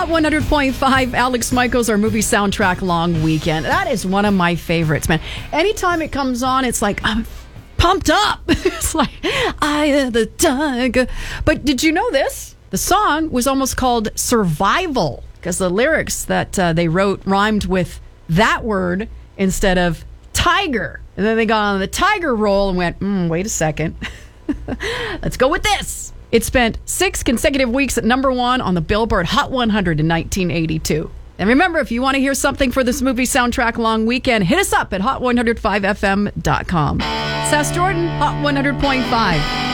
Hot 100.5, Alex Michaels, our movie soundtrack long weekend. That is one of my favorites, man. Anytime it comes on, it's like, I'm pumped up. It's like, I am the tiger. But did you know this? The song was almost called Survival because the lyrics that they wrote rhymed with that word instead of tiger. And then they got on the tiger roll and went, wait a second. Let's go with this. It spent 6 consecutive weeks at number 1 on the Billboard Hot 100 in 1982. And remember, if you want to hear something for this movie soundtrack long weekend, hit us up at hot105fm.com. Sass Jordan, Hot 100.5.